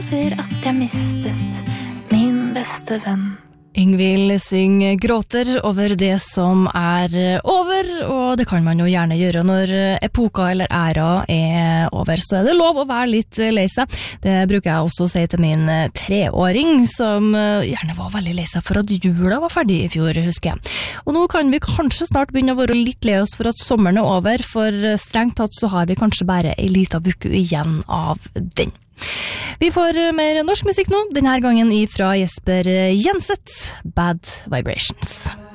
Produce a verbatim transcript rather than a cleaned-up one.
For at jeg mistet min beste venn. Yngvild synger gråter over det som er over, og det kan man jo gjerne gjøre når epoka eller æra er over, så er det lov å være litt lei seg. Det bruker jeg også å si til min treåring, som gjerne var veldig lei seg for at jula var ferdig i fjor, husker jeg. Og nå kan vi kanskje snart begynne å være litt lei oss for at sommeren er over, for strengt tatt så har vi kanskje bare en liten uke igjen av den. Vi får mer norsk musikk nå, denne gangen ifra Jesper Jenseth, Bad Vibrations.